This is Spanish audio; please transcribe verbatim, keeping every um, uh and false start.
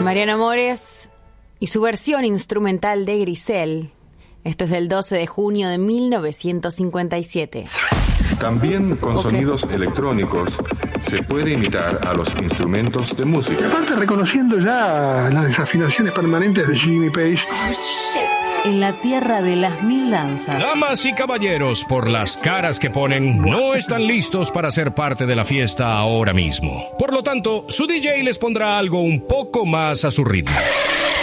Mariano Mores y su versión instrumental de Grisel. Esto es del doce de junio de mil novecientos cincuenta y siete. También con Okay. sonidos electrónicos se puede imitar a los instrumentos de música. Aparte, reconociendo ya las desafinaciones permanentes de Jimmy Page. En la tierra de las mil danzas. Damas y caballeros, por las caras que ponen, no están listos para ser parte de la fiesta ahora mismo. Por lo tanto, su D J les pondrá algo un poco más a su ritmo.